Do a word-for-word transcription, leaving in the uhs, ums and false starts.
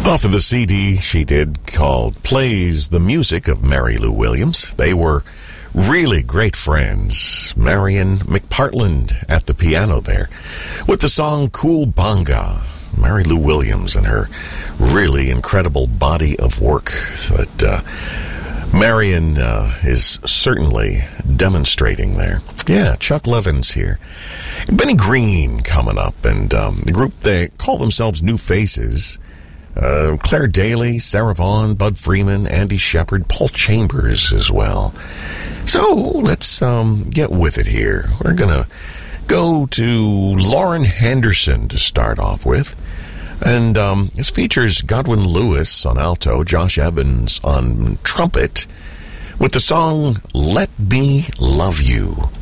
Off of the C D she did called Plays the Music of Mary Lou Williams. They were really great friends. Marion McPartland at the piano there with the song Cool Banga. Mary Lou Williams and her really incredible body of work that uh, Marion uh, is certainly demonstrating there. Yeah, Chuck Levin's here. Benny Green coming up, and um, the group, they call themselves New Faces. Uh, Claire Daly, Sarah Vaughan, Bud Freeman, Andy Shepard, Paul Chambers as well. So let's um, get with it here. We're going to go to Lauren Henderson to start off with. And um, this features Godwin Lewis on alto, Josh Evans on trumpet, with the song Let Me Love You.